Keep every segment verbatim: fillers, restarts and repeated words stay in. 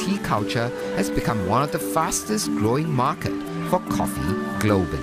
tea culture has become one of the fastest growing market for coffee globally.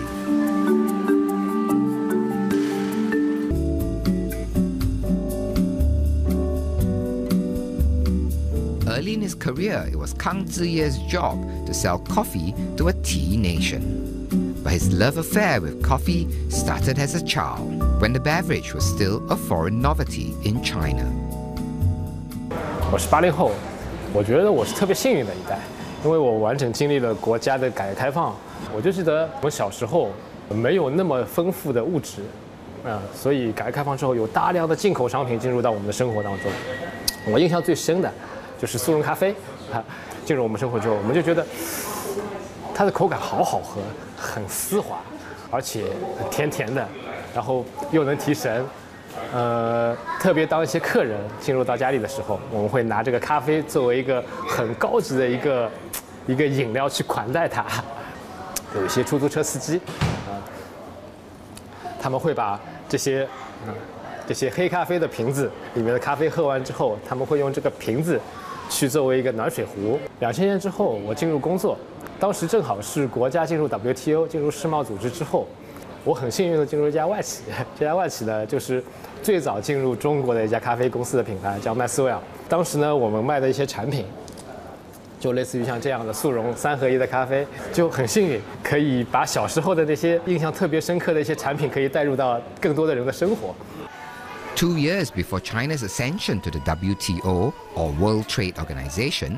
Early in his career, it was Kang Ziye's job to sell coffee to a tea nation. But his love affair with coffee started as a child, when the beverage was still a foreign novelty in China. 我是八零后，我觉得我是特别幸运的一代，因为我完整经历了国家的改革开放。我就记得我小时候没有那么丰富的物质，啊、呃，所以改革开放之后有大量的进口商品进入到我们的生活当中。我印象最深的就是速溶咖啡，啊，进入我们生活之后，我们就觉得它的口感好好喝，很丝滑，而且甜甜的，然后又能提神。呃，特别当一些客人进入到家里的时候，我们会拿这个咖啡作为一个很高级的一个一个饮料去款待他。有一些出租车司机，啊、呃，他们会把这些啊、呃、这些黑咖啡的瓶子里面的咖啡喝完之后，他们会用这个瓶子去作为一个暖水壶。两千年之后，我进入工作，当时正好是国家进入 W T O 进入世贸组织之后。我很幸运的进入一家外企，这家外企呢就是最早进入中国的一家咖啡公司的品牌，叫 Maxwell。当时呢，我们卖的一些产品，就类似于像这样的速溶三合一的咖啡，就很幸运可以把小时候的那些印象特别深刻的一些产品，可以带入到更多的人的生活。 Two years before China's ascension to the W T O, or World Trade Organization,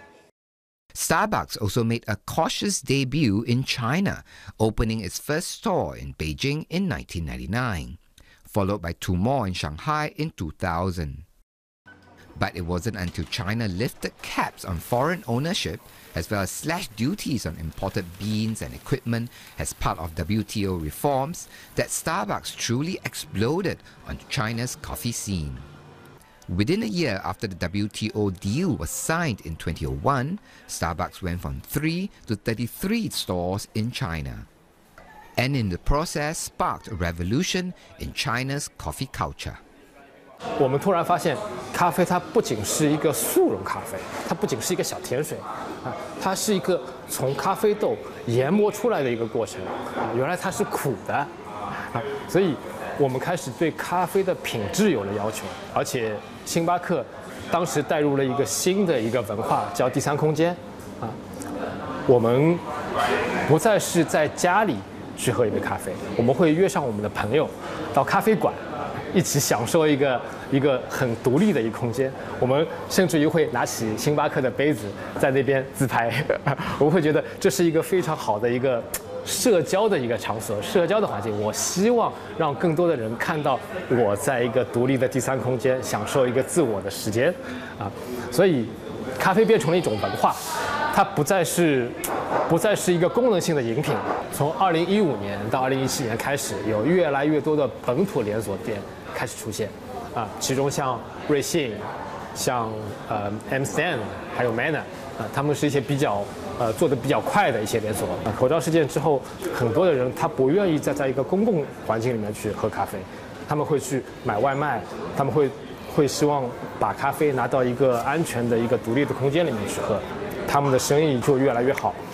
Starbucks also made a cautious debut in China, opening its first store in Beijing in nineteen ninety-nine, followed by two more in Shanghai in two thousand. But it wasn't until China lifted caps on foreign ownership, as well as slashed duties on imported beans and equipment as part of W T O reforms, that Starbucks truly exploded on China's coffee scene. Within a year after the W T O deal was signed in twenty oh one, Starbucks went from three to thirty-three stores in China, and in the process sparked a revolution in China's coffee culture. 我们突然发现，咖啡它不仅是一个速溶咖啡，它不仅是一个小甜水，啊，它是一个从咖啡豆研磨出来的一个过程，啊，原来它是苦的，啊，所以我们开始对咖啡的品质有了要求，而且星巴克当时带入了一个新的一个文化，叫第三空间，啊，我们不再是在家里去喝一杯咖啡，我们会约上我们的朋友到咖啡馆，一起享受一个一个很独立的一个空间。我们甚至于会拿起星巴克的杯子在那边自拍，我们会觉得这是一个非常好的一个社交的一个场所，社交的环境。我希望让更多的人看到我在一个独立的第三空间，享受一个自我的时间，啊，所以咖啡变成了一种文化，它不再是不再是一个功能性的饮品。从二零一五年到二零一七年开始，有越来越多的本土连锁店开始出现，啊，其中像瑞幸、像呃 M Stand 还有 Manner， 啊，他们是一些比较呃做的比较快的一些连锁。啊，口罩事件之后，很多的人他不愿意再在一个公共环境里面去喝咖啡，他们会去买外卖，他们会会希望把咖啡拿到一个安全的一个独立的空间里面去喝，他们的生意就越来越好。